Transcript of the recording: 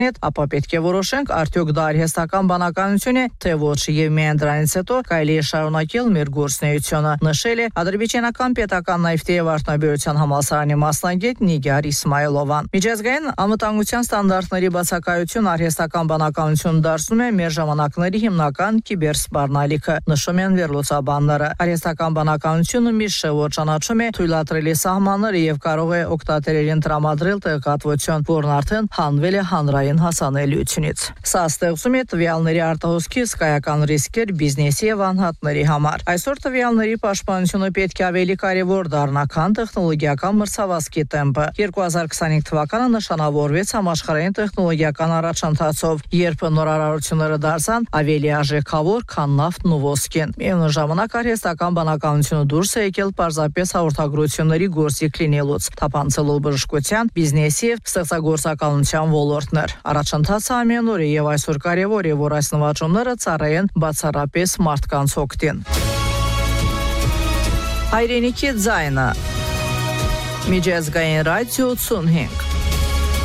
ապա պետք է որոշենք արդյոք դա արհեստական բանականություն է, թե ոչ, եւ միայն դրանից հետո կարելի է շարունակել մեր գործունեությունը, նշել է ադրբեջանական պետական նավթի եւ արտոնաբերության համալսարանի մասնագետ Նիգար Իսմայլովան։ Միջազգային անվտանգության ստանդարտների բացակայություն արհեստական բանականություն դարձնում է մեր ժամանակների հիմնական կիբերսպառնալիքը, նշում են վերլուծաբանները։ Արհեստական բանականությունը միշտ շրջանաչում է թույլատրելի սահմանները եւ կարող է օգտատերերին տրամադրել տեղեկատվություն, որն արդեն հանվել է հանրային հասանելիությունից։ Սա ստեղծում է տվյալների արտահոսքի հսկայական ռիսկեր բիզնեսի եւ անհատների համար։ Այսօր տվյալների պաշտպանությունը պետք է ավելի կարևոր դառնա, քան տեխնոլոգիական մրցավազքի տեմպը։ 2025 թվականը նշանավորվեց համաշխարհային տեխնոլոգիական առաջընթացով, երբ նորարարությունները դարձան ավելի արժեքավոր, քան նավթն ու ոսկին։ Միևնույն ժամանակ արհեստական բանականությունը դուրս է եկել պարզապես հաղորդագրությունների գործիք լինելուց, թափանցելով բժշկության, բիզնեսի եւ ստեղծագործականության ոլորտներ։ Առաջընթացը ամենուր է եւ այսօր կարևոր է, որ այս նվաճումները ծառայեն բացառապես մարդկանց օգտին։ Հայրենիքի ձայնը։ Միջազգային ռադիո 85